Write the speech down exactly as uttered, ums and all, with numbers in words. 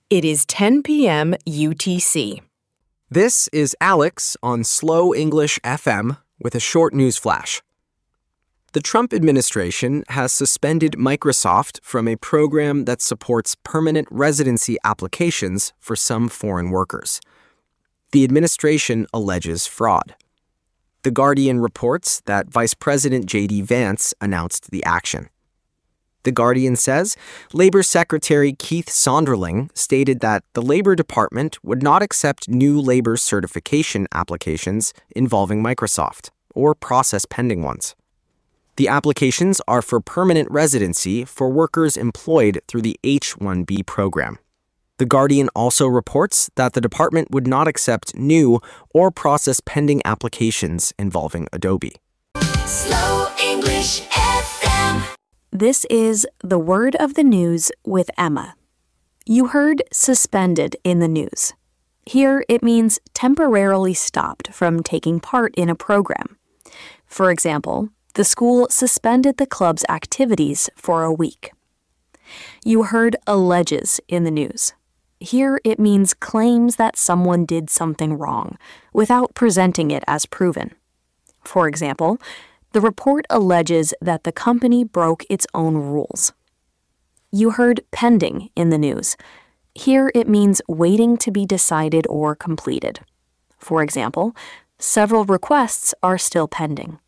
It is ten p.m. U T C. This is Alex on Slow English F M with a short news flash. The Trump administration has suspended Microsoft from a program that supports permanent residency applications for some foreign workers. The administration alleges fraud. The Guardian reports that Vice President J D Vance announced the action. The Guardian says Labor Secretary Keith Sonderling stated that the Labor Department would not accept new labor certification applications involving Microsoft or process pending ones. The applications are for permanent residency for workers employed through the H one B program. The Guardian also reports that the department would not accept new or process pending applications involving Adobe. Slow English F M. This is the word of the news with Emma. You heard suspended in the news. Here it means temporarily stopped from taking part in a program. For example, the school suspended the club's activities for a week. You heard alleges in the news. Here it means claims that someone did something wrong without presenting it as proven. For example, the report alleges that the company broke its own rules. You heard pending in the news. Here it means waiting to be decided or completed. For example, several requests are still pending.